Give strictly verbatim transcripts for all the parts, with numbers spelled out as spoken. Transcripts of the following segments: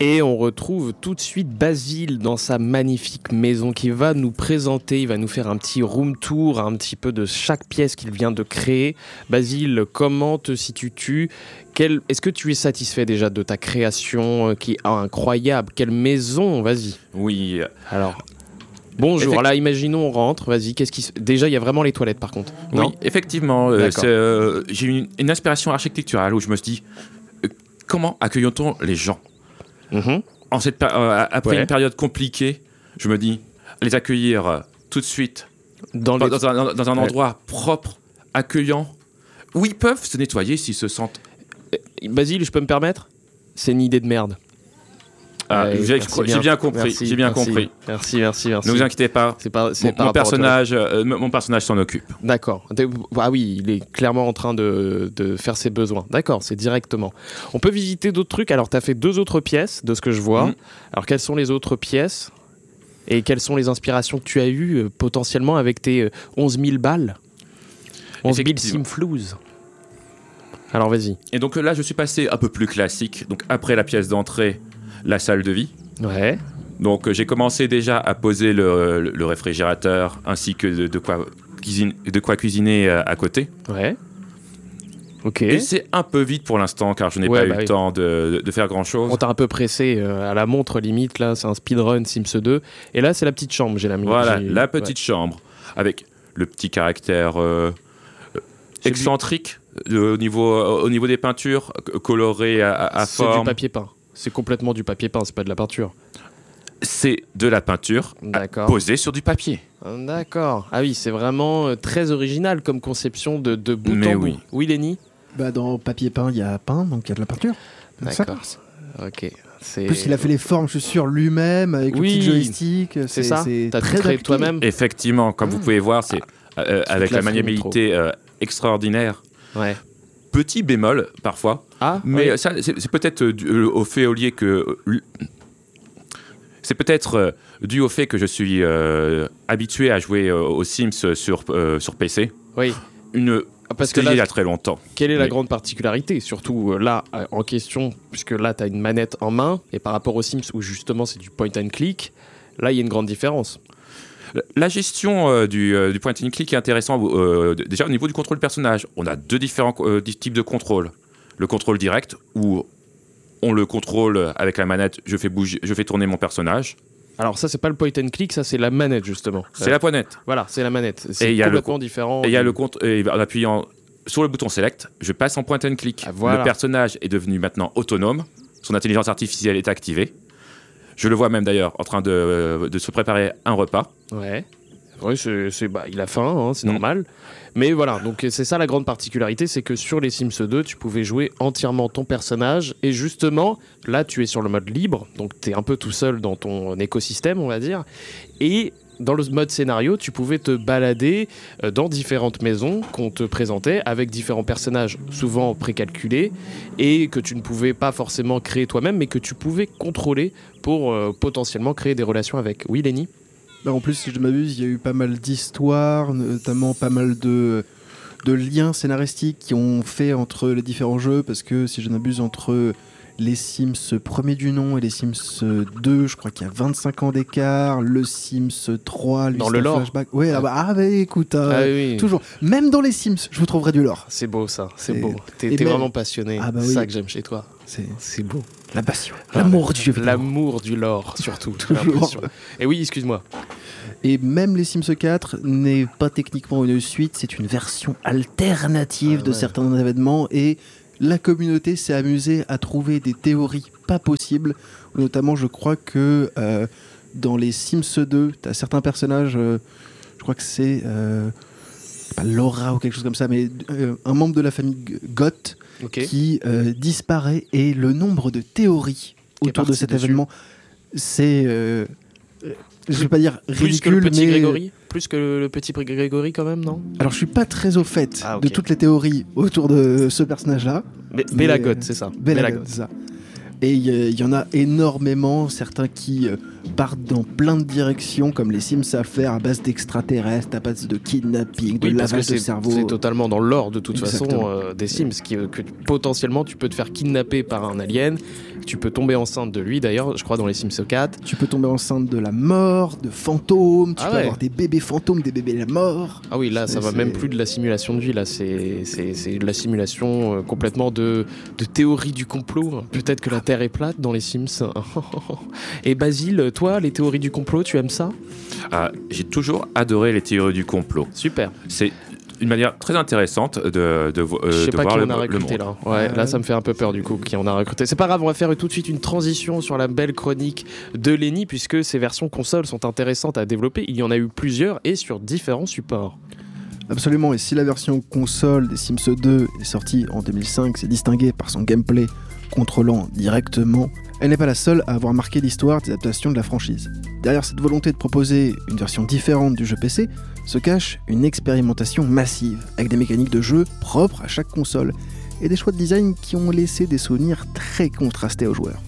Et on retrouve tout de suite Basile dans sa magnifique maison qui va nous présenter, il va nous faire un petit room tour un petit peu de chaque pièce qu'il vient de créer. Basile, comment te situes-tu ? Quel... Est-ce que tu es satisfait déjà de ta création euh, qui est incroyable ? Quelle maison ? Vas-y. Oui. Alors, bonjour. Effect... Là, imaginons on rentre. Vas-y. Qu'est-ce qui... Déjà, il y a vraiment les toilettes par contre. Oui, non effectivement. Euh, c'est, euh, j'ai eu une, une inspiration architecturale où je me suis dit euh, comment accueillons-on les gens ? Mmh. En cette, euh, après ouais. une période compliquée, je me dis, les accueillir euh, tout de suite dans, les... dans un, dans un ouais. endroit propre, accueillant, où ils peuvent se nettoyer s'ils se sentent... Basile, je peux me permettre ? C'est une idée de merde. Ah, ouais, j'ai, j'ai bien, bien compris. Merci, j'ai bien merci, compris. Merci, merci, merci. Ne vous inquiétez pas. C'est pas, c'est mon, pas mon personnage, euh, mon personnage s'en occupe. D'accord. Ah oui, il est clairement en train de, de faire ses besoins. D'accord, c'est directement. On peut visiter d'autres trucs. Alors, tu as fait deux autres pièces, de ce que je vois. Mmh. Alors, quelles sont les autres pièces ? Et quelles sont les inspirations que tu as eues euh, potentiellement avec tes euh, onze mille balles ? onze mille simflouz. Alors, vas-y. Et donc là, je suis passé un peu plus classique. Donc, après la pièce d'entrée, la salle de vie. Ouais. Donc euh, j'ai commencé déjà à poser le, le, le réfrigérateur ainsi que de, de, quoi, cuisine, de quoi cuisiner euh, à côté. Ouais. Ok. Et c'est un peu vite pour l'instant car je n'ai ouais, pas bah eu oui. le temps de, de, de faire grand chose. On t'a un peu pressé euh, à la montre limite là, c'est un speedrun Sims deux. Et là c'est la petite chambre, j'ai la mis. Voilà, j'ai... la petite ouais. chambre avec le petit caractère euh, excentrique du... au, niveau, au niveau des peintures, colorées à, à c'est forme. C'est du papier peint. C'est complètement du papier peint, c'est pas de la peinture. C'est de la peinture posée sur du papier. D'accord. Ah oui, c'est vraiment euh, très original comme conception de, de bout Mais en oui. bout. Oui, Lenny ? Bah, dans papier peint, il y a peint, donc il y a de la peinture. Donc d'accord. Ça. Ok. C'est... En plus, il a fait les formes, je suis sûr, lui-même, avec oui. le petit joystick. C'est, c'est ça c'est T'as très créé appliqué. toi-même ? Effectivement, comme ah. vous pouvez voir, c'est euh, avec la maniabilité euh, extraordinaire. Ouais. Petit bémol, parfois. Ah, mais oui. ça, c'est, c'est peut-être dû au fait au lieu que... C'est peut-être euh, dû au fait que je suis euh, habitué à jouer euh, aux Sims sur, euh, sur P C. Oui. Une... Parce que là, il y a très longtemps. Quelle est la mais... grande particularité ? Surtout euh, là, euh, en question, puisque là, tu as une manette en main, et par rapport aux Sims où justement c'est du point and click, là, il y a une grande différence. La gestion euh, du, euh, du point and click est intéressante. Euh, déjà, au niveau du contrôle personnage, on a deux différents euh, types de contrôle. Le contrôle direct, où on le contrôle avec la manette, je fais, bouger, je fais tourner mon personnage. Alors ça, c'est pas le point and click, ça, c'est la manette, justement. C'est euh, la poignette. Voilà, c'est la manette. C'est et complètement le, différent. Et il du... y a le compte, et en appuyant sur le bouton Select, je passe en point and click. Ah, voilà. Le personnage est devenu maintenant autonome. Son intelligence artificielle est activée. Je le vois même d'ailleurs en train de, de se préparer un repas. Ouais. Oui, c'est, c'est, bah, il a faim, hein, c'est mmh. normal. Mais voilà, donc c'est ça la grande particularité, c'est que sur les Sims deux, tu pouvais jouer entièrement ton personnage. Et justement, là, tu es sur le mode libre, donc tu es un peu tout seul dans ton écosystème, on va dire. Et dans le mode scénario, tu pouvais te balader dans différentes maisons qu'on te présentait avec différents personnages, souvent précalculés, et que tu ne pouvais pas forcément créer toi-même, mais que tu pouvais contrôler pour euh, potentiellement créer des relations avec. Oui, Lenny ? Bah en plus, si je ne m'abuse, il y a eu pas mal d'histoires, notamment pas mal de, de liens scénaristiques qui ont fait entre les différents jeux, parce que si je ne m'abuse, entre les Sims premier du nom et les Sims deux, je crois qu'il y a vingt-cinq ans d'écart, le Sims trois, lui, dans le lore. Flashback. Ouais, ah bah, ah bah écoute, euh, ah oui. toujours. Même dans les Sims, je vous trouverai du lore. C'est beau ça, c'est, c'est... beau. T'es, t'es même... vraiment passionné, ah bah c'est oui. ça que j'aime chez toi. C'est, c'est beau. La passion, l'amour du jeu vidéo. L'amour du lore, surtout. Toujours. Et oui, excuse-moi. Et même les Sims quatre n'est pas techniquement une suite, c'est une version alternative ah, de ouais. certains événements, et la communauté s'est amusée à trouver des théories pas possibles. Notamment, je crois que euh, dans les Sims deux, tu as certains personnages, euh, je crois que c'est euh, pas Laura ou quelque chose comme ça, mais euh, un membre de la famille Goth okay. qui euh, disparaît, et le nombre de théories autour de cet dessus. événement, c'est... Euh, je vais pas dire ridicule, plus que le petit mais... Grégory plus que le petit Grégory quand même, non? Alors je suis pas très au fait ah, okay. de toutes les théories autour de ce personnage-là. Mais, Bélagoth, c'est ça. Bélagoth, c'est ça. Et il y, y en a énormément, certains qui euh, partent dans plein de directions, comme les Sims savent faire, à base d'extraterrestres, à base de kidnapping, de Oui, parce que lavage de c'est, cerveau. c'est totalement dans l'or de toute Exactement. façon euh, des Sims, qui, que potentiellement tu peux te faire kidnapper par un alien, tu peux tomber enceinte de lui d'ailleurs, je crois dans les Sims quatre. Tu peux tomber enceinte de la mort, de fantômes, tu Ah peux ouais. avoir des bébés fantômes, des bébés la mort. Ah oui, là ça C'est- va c'est- même plus de la simulation de vie, là c'est, c'est, c'est de la simulation euh, complètement de, de théorie du complot. Peut-être que la Terre est plate dans les Sims. Et Basile, toi, les théories du complot, tu aimes ça ? Ah, j'ai toujours adoré les théories du complot. Super. C'est une manière très intéressante de, de, vo- euh, Je sais de pas voir qui le, on a le recruté monde. là. Ouais, Euh, là ça me fait un peu peur du coup qui on a recruté. C'est pas grave, on va faire tout de suite une transition sur la belle chronique de Lenny puisque ces versions consoles sont intéressantes à développer. Il y en a eu plusieurs et sur différents supports. Absolument, et si la version console des Sims deux est sortie en deux mille cinq, c'est distingué par son gameplay contrôlant directement, elle n'est pas la seule à avoir marqué l'histoire des adaptations de la franchise. Derrière cette volonté de proposer une version différente du jeu P C, se cache une expérimentation massive, avec des mécaniques de jeu propres à chaque console, et des choix de design qui ont laissé des souvenirs très contrastés aux joueurs.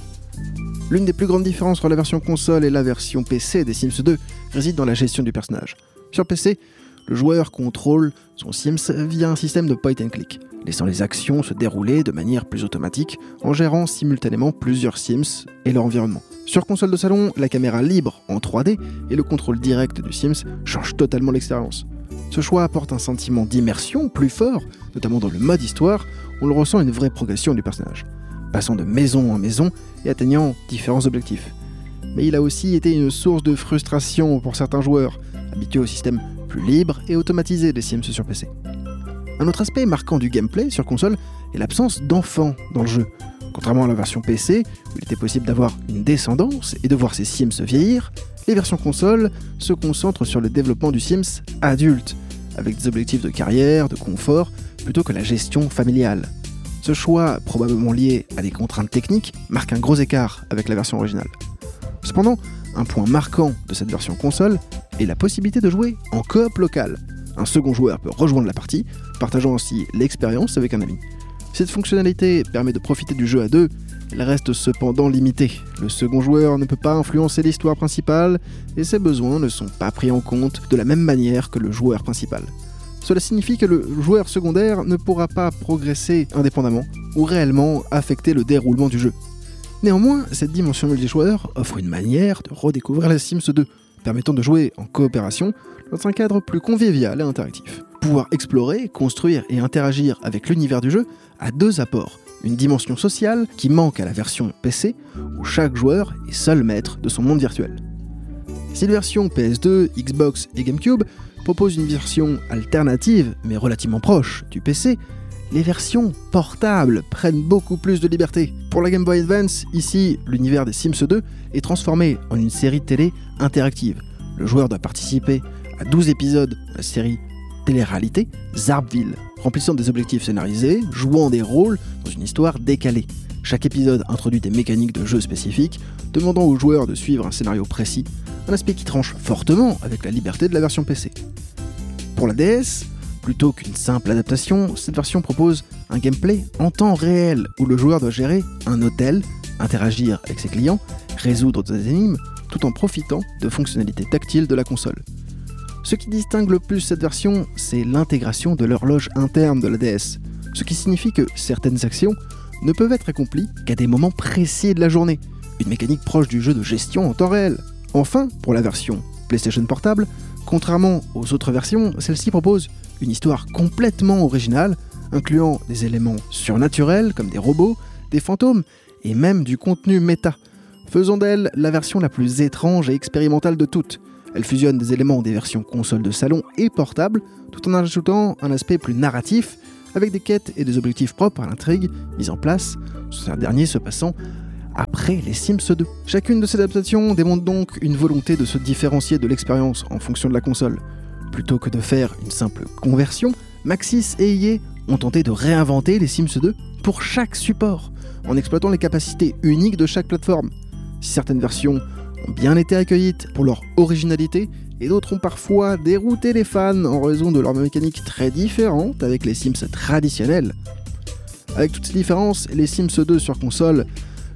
L'une des plus grandes différences entre la version console et la version P C des Sims deux réside dans la gestion du personnage. Sur P C, le joueur contrôle son Sims via un système de point and click, laissant les actions se dérouler de manière plus automatique en gérant simultanément plusieurs Sims et leur environnement. Sur console de salon, la caméra libre en trois D et le contrôle direct du Sims changent totalement l'expérience. Ce choix apporte un sentiment d'immersion plus fort, notamment dans le mode histoire, où l'on ressent une vraie progression du personnage, passant de maison en maison et atteignant différents objectifs. Mais il a aussi été une source de frustration pour certains joueurs, habitués au système plus libre et automatisé des Sims sur P C. Un autre aspect marquant du gameplay sur console est l'absence d'enfants dans le jeu. Contrairement à la version P C, où il était possible d'avoir une descendance et de voir ses Sims vieillir, les versions console se concentrent sur le développement du Sims adulte, avec des objectifs de carrière, de confort, plutôt que la gestion familiale. Ce choix, probablement lié à des contraintes techniques, marque un gros écart avec la version originale. Cependant, un point marquant de cette version console est la possibilité de jouer en coop local. Un second joueur peut rejoindre la partie, partageant ainsi l'expérience avec un ami. Cette fonctionnalité permet de profiter du jeu à deux, elle reste cependant limitée. Le second joueur ne peut pas influencer l'histoire principale et ses besoins ne sont pas pris en compte de la même manière que le joueur principal. Cela signifie que le joueur secondaire ne pourra pas progresser indépendamment ou réellement affecter le déroulement du jeu. Néanmoins, cette dimension multijoueur offre une manière de redécouvrir les Sims deux, permettant de jouer en coopération dans un cadre plus convivial et interactif. Pouvoir explorer, construire et interagir avec l'univers du jeu a deux apports. Une dimension sociale qui manque à la version P C, où chaque joueur est seul maître de son monde virtuel. Si la version P S deux, Xbox et GameCube propose une version alternative, mais relativement proche du P C, les versions portables prennent beaucoup plus de liberté. Pour la Game Boy Advance, ici, l'univers des Sims deux est transformé en une série télé interactive. Le joueur doit participer à douze épisodes de la série télé-réalité Zarpville, remplissant des objectifs scénarisés, jouant des rôles dans une histoire décalée. Chaque épisode introduit des mécaniques de jeu spécifiques, demandant aux joueurs de suivre un scénario précis, un aspect qui tranche fortement avec la liberté de la version P C. Pour la D S, plutôt qu'une simple adaptation, cette version propose un gameplay en temps réel, où le joueur doit gérer un hôtel, interagir avec ses clients, résoudre des énigmes, tout en profitant de fonctionnalités tactiles de la console. Ce qui distingue le plus cette version, c'est l'intégration de l'horloge interne de la D S, ce qui signifie que certaines actions ne peuvent être accomplies qu'à des moments précis de la journée, une mécanique proche du jeu de gestion en temps réel. Enfin, pour la version PlayStation Portable, contrairement aux autres versions, celle-ci propose une histoire complètement originale, incluant des éléments surnaturels comme des robots, des fantômes et même du contenu méta, faisant d'elle la version la plus étrange et expérimentale de toutes. Elle fusionne des éléments des versions console de salon et portable, tout en ajoutant un aspect plus narratif, avec des quêtes et des objectifs propres à l'intrigue mis en place, ce dernier se passant après les Sims deux. Chacune de ces adaptations démontre donc une volonté de se différencier de l'expérience en fonction de la console. Plutôt que de faire une simple conversion, Maxis et E A ont tenté de réinventer les Sims deux pour chaque support, en exploitant les capacités uniques de chaque plateforme. Si certaines versions ont bien été accueillies pour leur originalité, et d'autres ont parfois dérouté les fans en raison de leurs mécaniques très différentes avec les Sims traditionnels. Avec toutes ces différences, les Sims deux sur console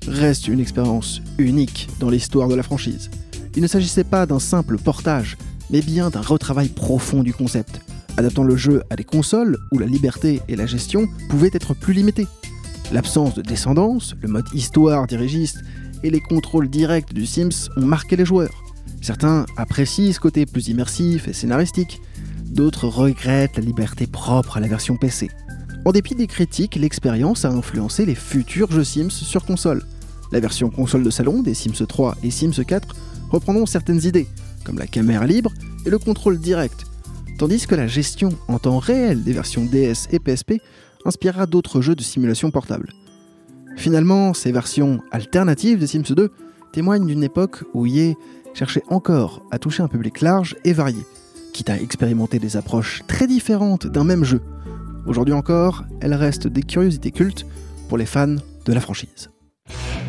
reste une expérience unique dans l'histoire de la franchise. Il ne s'agissait pas d'un simple portage, mais bien d'un retravail profond du concept, adaptant le jeu à des consoles où la liberté et la gestion pouvaient être plus limitées. L'absence de descendance, le mode histoire dirigiste et les contrôles directs du Sims ont marqué les joueurs. Certains apprécient ce côté plus immersif et scénaristique, d'autres regrettent la liberté propre à la version P C. En dépit des critiques, l'expérience a influencé les futurs jeux Sims sur console. La version console de salon des Sims trois et Sims quatre reprendront certaines idées, comme la caméra libre et le contrôle direct, tandis que la gestion en temps réel des versions D S et P S P inspirera d'autres jeux de simulation portable. Finalement, ces versions alternatives des Sims deux témoignent d'une époque où E A cherchait encore à toucher un public large et varié, quitte à expérimenter des approches très différentes d'un même jeu. Aujourd'hui encore, elles restent des curiosités cultes pour les fans de la franchise.